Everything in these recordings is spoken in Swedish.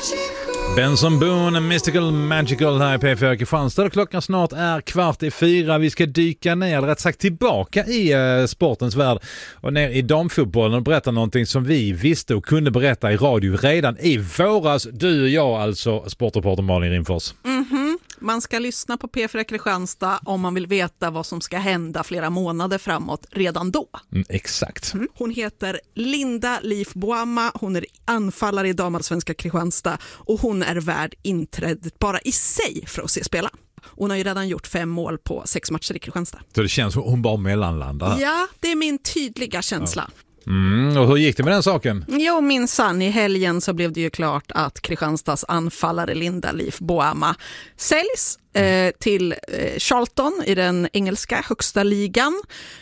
Benson Boone, Mystical Magical här i P4 Kristianstad. Klockan snart är 3:15. Vi ska dyka ner, rätt sagt tillbaka i sportens värld och ner i damfotbollen och berätta någonting som vi visste och kunde berätta i radio redan i våras. Du och jag alltså, sportreporter Malin Rimfors. Man ska lyssna på P4 Kristianstad om man vill veta vad som ska hända flera månader framåt redan då. Exakt. Hon heter Linda Leif Boama, hon är anfallare i damallsvenska Kristianstad och hon är värd inträde bara i sig för att se spela. Hon har ju redan gjort 5 mål på 6 matcher i Kristianstad. Så det känns som hon bara mellanlandar. Ja, det är min tydliga känsla. Ja. Och hur gick det med den saken? Jo, minsann, i helgen så blev det ju klart att Kristianstads anfallare Linda Leif Boama säljs till Charlton i den engelska högsta ligan.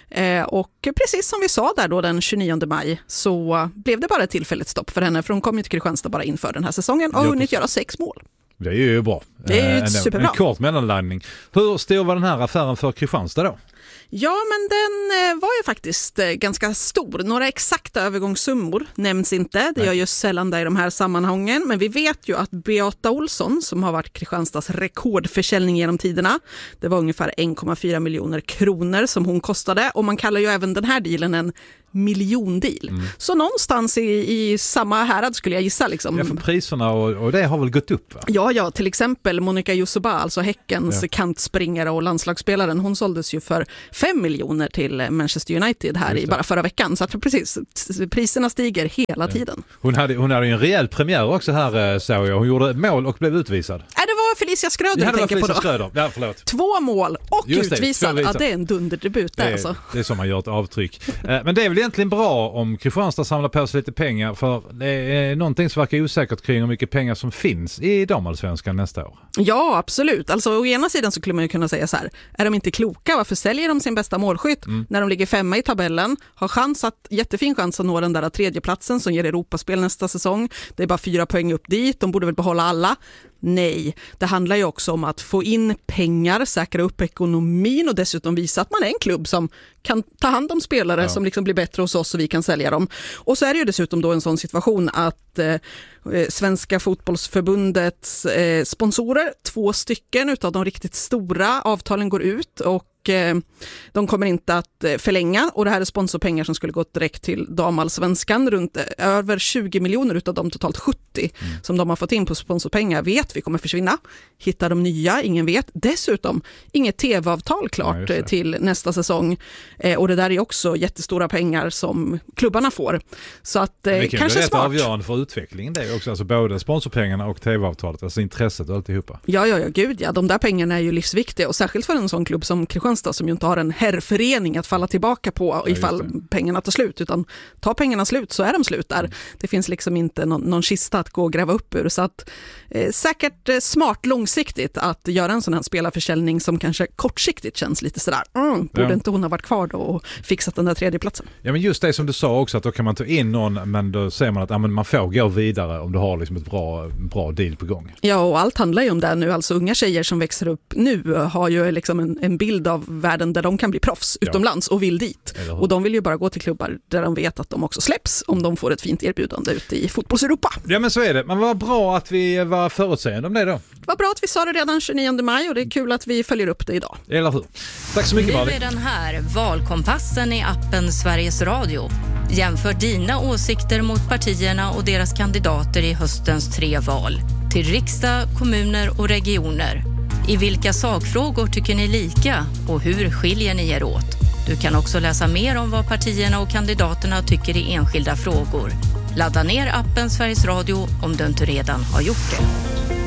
Och precis som vi sa där då den 29 maj så blev det bara ett tillfälligt stopp för henne, för hon kom ju till Kristianstad bara inför den här säsongen och har hunnit göra 6 mål. Det är ju bra. Det är ju superbra. En kort mellanlandning. Hur stor var den här affären för Kristianstad då? Ja, men den var ju faktiskt ganska stor. Några exakta övergångssummor nämns inte. Det gör ju sällan där i de här sammanhangen. Men vi vet ju att Beata Olsson, som har varit Kristianstads rekordförsäljning genom tiderna, det var ungefär 1,4 miljoner kronor som hon kostade. Och man kallar ju även den här dealen en miljondeal. Så någonstans i samma härad skulle jag gissa. Liksom. Ja, för priserna och det har väl gått upp, va? Ja, till exempel Monica Jusuba, alltså Häckens kantspringare och landslagsspelaren, hon såldes ju för 5 miljoner till Manchester United här i bara förra veckan. Så att precis, priserna stiger hela tiden. Hon hade ju en rejäl premiär också här, så jag. Hon gjorde mål och blev utvisad. Det var Felicia Schröder jag tänker på då. Schröder. Ja, förlåt. 2 mål och utvisad. Ja, det är en dunderdebut där alltså. Det är som man gör ett avtryck. Men det är väl egentligen bra om Kristianstad samlar på sig lite pengar, för det är någonting som verkar osäkert kring hur mycket pengar som finns i damallsvenskan nästa år. Ja, absolut. Alltså å ena sidan så skulle man ju kunna säga så här, är de inte kloka? Varför säljer de sin bästa målskytt när de ligger 5 i tabellen? Har jättefin chans att nå den där 3:e platsen som ger Europaspel nästa säsong. Det är bara 4 poäng upp dit. De borde väl behålla alla. Nej, det handlar ju också om att få in pengar, säkra upp ekonomin och dessutom visa att man är en klubb som kan ta hand om spelare som liksom blir bättre hos oss och vi kan sälja dem. Och så är det ju dessutom då en sån situation att Svenska fotbollsförbundets sponsorer, 2 stycken utav de riktigt stora avtalen går ut och de kommer inte att förlänga, och det här är sponsorpengar som skulle gå direkt till damallsvenskan, runt över 20 miljoner utav de totalt 70 som de har fått in på sponsorpengar vet vi kommer försvinna. Hittar de nya? Ingen vet. Dessutom inget tv-avtal klart till nästa säsong, och det där är också jättestora pengar som klubbarna får. Så att det kanske är smart. Avgörande för utvecklingen det är också, alltså både sponsorpengarna och tv-avtalet, alltså intresset och alltihopa. Ja, gud ja. De där pengarna är ju livsviktiga, och särskilt för en sån klubb som Kristianstad som ju inte har en herrförening att falla tillbaka på ifall pengarna tar slut, utan tar pengarna slut så är de slut där. Det finns liksom inte någon kista att gå och gräva upp ur, så att säkert smart långsiktigt att göra en sån här spelarförsäljning som kanske kortsiktigt känns lite sådär, borde inte hon ha varit kvar då och fixat den där 3:e platsen? Ja, men just det som du sa också, att då kan man ta in någon, men då säger man att man får gå vidare om du har liksom ett bra deal på gång. Ja, och allt handlar ju om det nu. Alltså unga tjejer som växer upp nu har ju liksom en bild av världen där de kan bli proffs utomlands och vill dit. Och de vill ju bara gå till klubbar där de vet att de också släpps om de får ett fint erbjudande ute i fotbollseuropa. Ja, men så är det. Men vad bra att vi var förutseende om det då. Det var bra att vi sa det redan 29 maj och det är kul att vi följer upp det idag. Eller hur? Tack så mycket, Malin. Nu är den här valkompassen i appen Sveriges Radio. Jämför dina åsikter mot partierna och deras kandidater i höstens 3 val. Till riksdag, kommuner och regioner. I vilka sakfrågor tycker ni lika och hur skiljer ni er åt? Du kan också läsa mer om vad partierna och kandidaterna tycker i enskilda frågor. Ladda ner appen Sveriges Radio om du inte redan har gjort det.